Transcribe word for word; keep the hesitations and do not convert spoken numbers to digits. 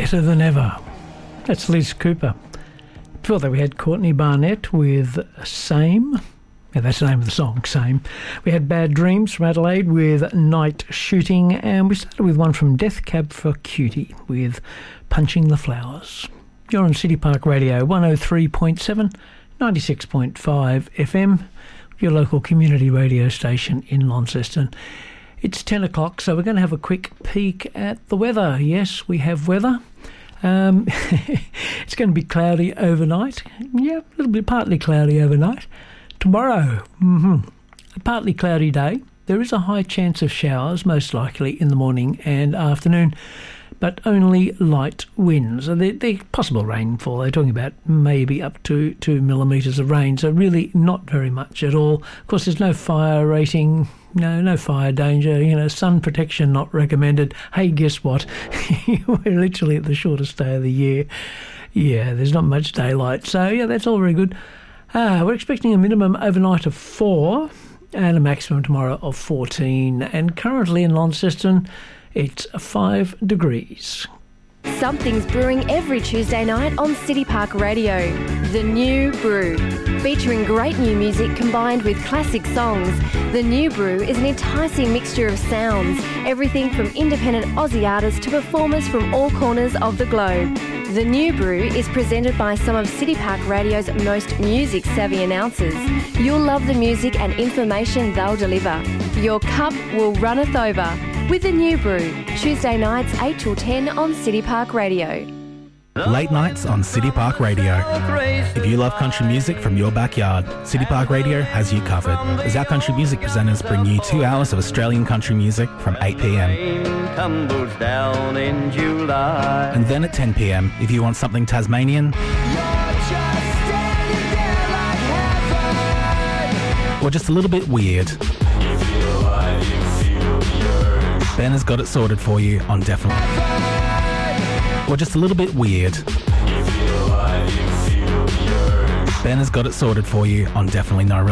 Better Than Ever. That's Liz Cooper. Before that we had Courtney Barnett with Same. Yeah, that's the name of the song, Same. We had Bad Dreams from Adelaide with Night Shooting, and we started with one from Death Cab for Cutie with Punching the Flowers. You're on City Park Radio, one oh three point seven, ninety-six point five F M, your local community radio station in Launceston. It's ten o'clock, so we're going to have a quick peek at the weather. Yes, we have weather. Um, it's going to be cloudy overnight. Yeah, a little bit partly cloudy overnight. Tomorrow, mm-hmm, a partly cloudy day. There is a high chance of showers, most likely in the morning and afternoon, but only light winds. So they're, they're possible rainfall. They're talking about maybe up to two millimetres of rain, so really not very much at all. Of course, there's no fire rating, no, no fire danger, you know, sun protection not recommended. Hey, guess what? We're literally at the shortest day of the year. Yeah, there's not much daylight, so yeah, that's all very good. Uh, we're expecting a minimum overnight of four and a maximum tomorrow of fourteen, and currently in Launceston, it's five degrees. Something's brewing every Tuesday night on City Park Radio. The New Brew. Featuring great new music combined with classic songs, The New Brew is an enticing mixture of sounds, everything from independent Aussie artists to performers from all corners of the globe. The New Brew is presented by some of City Park Radio's most music-savvy announcers. You'll love the music and information they'll deliver. Your cup will runneth over with The New Brew, Tuesday nights eight till ten on City Park Radio. Late nights on City Park Radio. If you love country music from your backyard, City Park Radio has you covered, as our country music presenters bring you two hours of Australian country music from eight p.m. And then at ten p.m, if you want something Tasmanian, or just a little bit weird, Ben has got it sorted for you on Definitely. Or just a little bit weird, Ben has got it sorted for you on Definitely No